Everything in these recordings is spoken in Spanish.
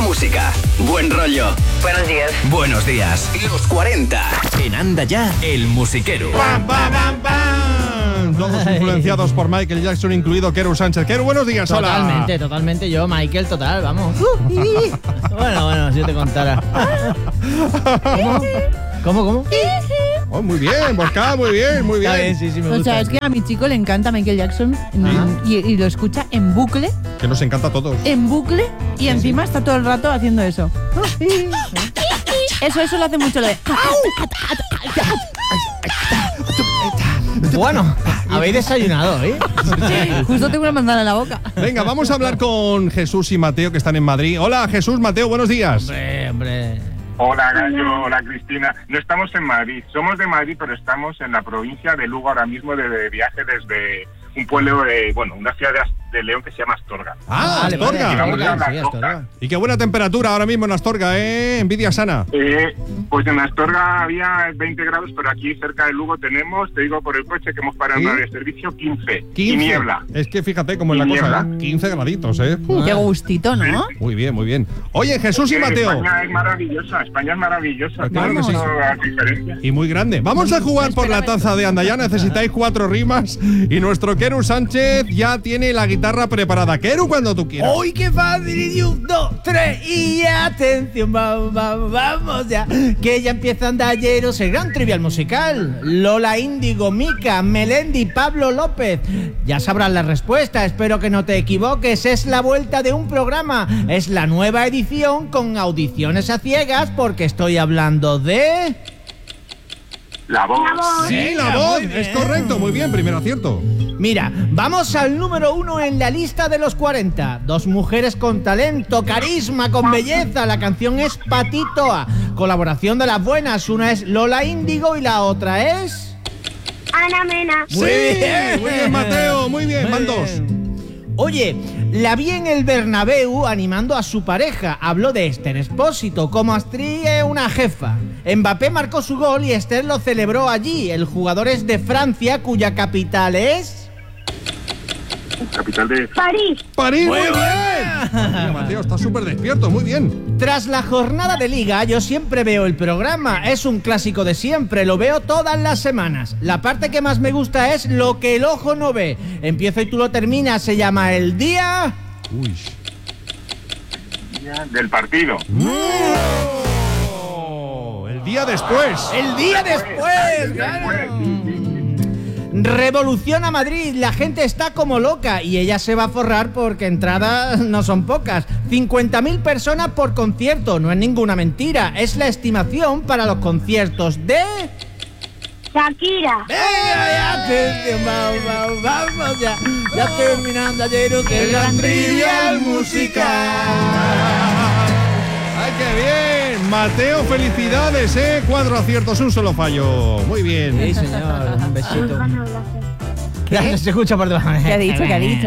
música, buen rollo. Buenos días. Buenos días. Los 40. En Anda Ya, el musiquero. ¡Pam, pam, pam, pam! Todos influenciados por Michael Jackson, incluido Keru Sánchez. Keru, buenos días, hola. Totalmente. Yo, Michael, total, vamos. Bueno, si yo te contara. ¿Cómo? Oh, muy bien, Bosca, muy bien. Está bien, sí, me gusta. O sea, es que a mi chico le encanta Michael Jackson y lo escucha en bucle. Que nos encanta a todos. En bucle y encima está todo el rato haciendo eso. Eso lo hace mucho. Bueno, habéis desayunado, ¿eh? Justo tengo una manzana en la boca. Venga, vamos a hablar con Jesús y Mateo, que están en Madrid. Hola, Jesús, Mateo, buenos días. Hombre. Hola Gallo, hola Cristina. No estamos en Madrid, somos de Madrid, pero estamos en la provincia de Lugo ahora mismo de viaje desde un pueblo una ciudad de León que se llama Astorga. Astorga. Y qué buena temperatura ahora mismo en Astorga, envidia sana. Pues en Astorga había 20 grados, pero aquí cerca de Lugo tenemos, te digo por el coche que hemos parado en de servicio, 15. Y niebla. Es que fíjate cómo es la cosa, 15 graditos, Qué gustito, ¿no? Sí. Muy bien. Oye, Jesús y Mateo. España es maravillosa. Claro que sí. Diferencias. Y muy grande. Vamos a jugar por la taza de Anda Ya. Necesitáis 4 rimas y nuestro Keru Sánchez ya tiene la guitarra preparada. Keru, cuando tú quieras. ¡Uy, qué fácil! Y 1, 2, 3 y atención, vamos ya. Que ya empieza Andalleros, el gran trivial musical. Lola Índigo, Mica, Melendi, Pablo López. Ya sabrás la respuesta, espero que no te equivoques. Es la vuelta de un programa. Es la nueva edición con audiciones a ciegas porque estoy hablando de... La voz. Sí, la voz. Es correcto. Muy bien, primer acierto. Mira, vamos al número 1 en la lista de los 40. 2 mujeres con talento, carisma, con belleza. La canción es Patitoa. Colaboración de las buenas. Una es Lola Índigo y la otra es... Ana Mena. Muy bien, Mateo. Muy bien, van 2. Oye, la vi en el Bernabéu animando a su pareja. Habló de Esther Expósito, como actriz una jefa. Mbappé marcó su gol y Esther lo celebró allí. El jugador es de Francia, cuya capital es... Capital de... París. Muy bien. Mira, Mateo, está súper despierto. Muy bien. Tras la jornada de liga, yo siempre veo el programa. Es un clásico de siempre, lo veo todas las semanas. La parte que más me gusta es lo que el ojo no ve. Empiezo y tú lo terminas, se llama El Día... Uy. Día del partido. El día después. El día después, claro. Revoluciona Madrid, la gente está como loca y ella se va a forrar porque entradas no son pocas. 50.000 personas por concierto, no es ninguna mentira, es la estimación para los conciertos de... Shakira. ¡Venga, ya! Vamos ya. Ya terminando ayer el gran trivial musical. ¡Ay, qué bien! Mateo, felicidades, 4 aciertos, un solo fallo. Muy bien. Sí, señor, un besito. Ya se escucha por debajo. ¿Qué ha dicho?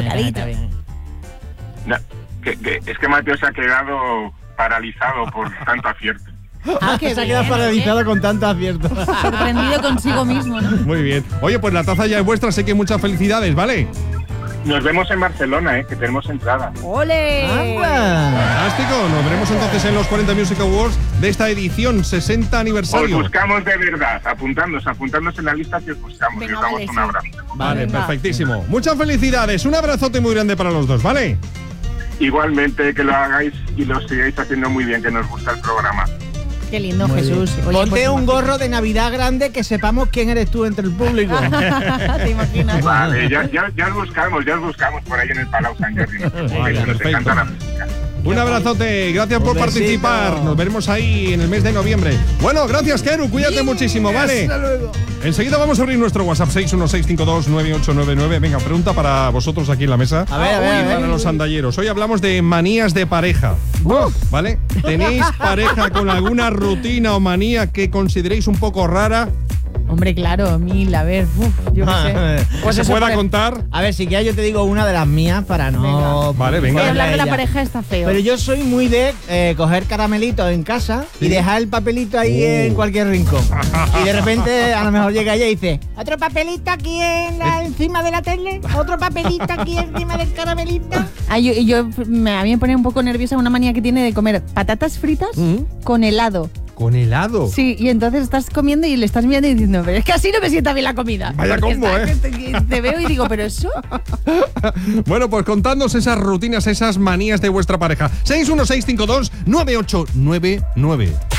No, es que Mateo se ha quedado paralizado por tanto acierto. Que se ha quedado paralizado con tanto acierto. Sorprendido consigo mismo, ¿no? Muy bien. Oye, pues la taza ya es vuestra, sé que muchas felicidades, ¿vale? Nos vemos en Barcelona, que tenemos entrada. ¡Ole! Fantástico. Nos veremos entonces en los 40 Music Awards de esta edición 60 aniversario. Os buscamos de verdad, apuntándonos en la lista que os buscamos. Venga, y os damos vale, un sí. abrazo. Vale, perfectísimo. Muchas felicidades. Un abrazote muy grande para los dos, ¿vale? Igualmente, que lo hagáis y lo sigáis haciendo muy bien, que nos gusta el programa. Qué lindo, Muy Jesús. Oye, Ponte pues, un gorro de Navidad grande que sepamos quién eres tú entre el público. ¿Te imaginas? Vale, ya os buscamos por ahí en el Palau Sant Jordi. Vale, Nos perfecto. encanta la música. Un abrazote, gracias por besito. participar. Nos veremos ahí en el mes de noviembre. Bueno, gracias, Keru, cuídate muchísimo, ¿vale? Hasta luego. Enseguida vamos a abrir nuestro WhatsApp 616529899. Venga, pregunta para vosotros aquí en la mesa. A ver. Para los andalleros. Hoy hablamos de manías de pareja. ¿Vale? ¿Tenéis pareja con alguna rutina o manía que consideréis un poco rara? Hombre, claro, 1000, a ver, yo qué sé. Pues se eso pueda por el- contar. A ver, si quieres yo te digo una de las mías para no... Vale, venga. Voy a hablar de la ella. pareja, está feo. Pero yo soy muy de coger caramelitos en casa y dejar el papelito ahí en cualquier rincón. Y de repente a lo mejor llega ella y dice, otro papelito aquí encima de la tele, otro papelito aquí encima del caramelito. A mí me pone un poco nerviosa una manía que tiene de comer patatas fritas con helado. Con helado. Sí, y entonces estás comiendo y le estás mirando y diciendo, pero es que así no me sienta bien la comida. Vaya Porque combo, te veo y digo, pero eso... Bueno, pues contadnos esas rutinas, esas manías de vuestra pareja. 616529899.